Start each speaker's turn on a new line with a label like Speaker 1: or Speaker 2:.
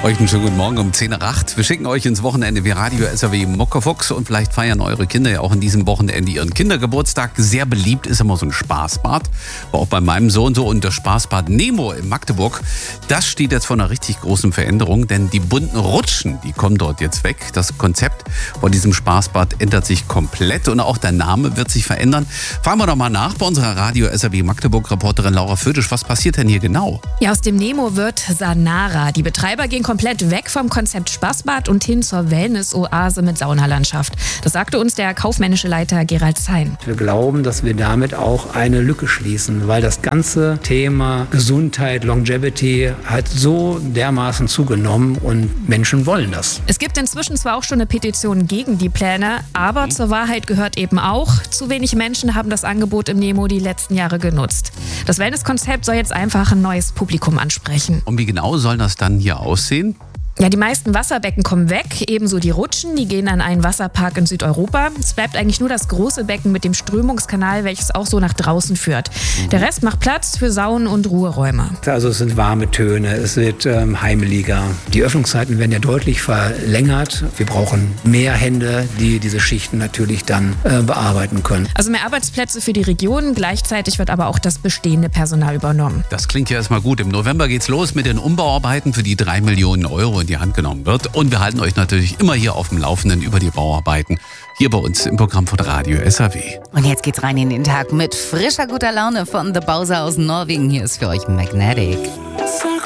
Speaker 1: Euch einen schönen guten Morgen um 10 nach 8. Wir schicken euch ins Wochenende wie Radio SAW Mockerfuchs und vielleicht feiern eure Kinder ja auch in diesem Wochenende ihren Kindergeburtstag. Sehr beliebt ist immer so ein Spaßbad. War auch bei meinem Sohn so. Und das Spaßbad Nemo in Magdeburg, das steht jetzt vor einer richtig großen Veränderung, denn die bunten Rutschen, die kommen dort jetzt weg. Das Konzept von diesem Spaßbad ändert sich komplett und auch der Name wird sich verändern. Fragen wir doch mal nach bei unserer Radio SAW Magdeburg-Reporterin Laura Födisch. Was passiert denn hier genau?
Speaker 2: Ja, aus dem Nemo wird Sanara. Die Betreiber gehen komplett weg vom Konzept Spaßbad und hin zur Wellness-Oase mit Saunalandschaft. Das sagte uns der kaufmännische Leiter Gerald Zein.
Speaker 3: Wir glauben, dass wir damit auch eine Lücke schließen, weil das ganze Thema Gesundheit, Longevity hat so dermaßen zugenommen und Menschen wollen das.
Speaker 2: Es gibt inzwischen zwar auch schon eine Petition gegen die Pläne, aber zur Wahrheit gehört eben auch, zu wenig Menschen haben das Angebot im Nemo die letzten Jahre genutzt. Das Wellness-Konzept soll jetzt einfach ein neues Publikum ansprechen.
Speaker 1: Und wie genau soll das dann hier aussehen?
Speaker 2: Ja, die meisten Wasserbecken kommen weg, ebenso die Rutschen, die gehen an einen Wasserpark in Südeuropa. Es bleibt eigentlich nur das große Becken mit dem Strömungskanal, welches auch so nach draußen führt. Der Rest macht Platz für Saunen und Ruheräume.
Speaker 3: Also es sind warme Töne, es wird heimeliger. Die Öffnungszeiten werden ja deutlich verlängert. Wir brauchen mehr Hände, die diese Schichten natürlich dann bearbeiten können.
Speaker 2: Also mehr Arbeitsplätze für die Region, gleichzeitig wird aber auch das bestehende Personal übernommen.
Speaker 1: Das klingt ja erstmal gut. Im November geht's los mit den Umbauarbeiten, für die 3 Millionen Euro in die Hand genommen wird. Und wir halten euch natürlich immer hier auf dem Laufenden über die Bauarbeiten. Hier bei uns im Programm von Radio SAW.
Speaker 4: Und jetzt geht's rein in den Tag mit frischer guter Laune von The Bowser aus Norwegen. Hier ist für euch Magnetic.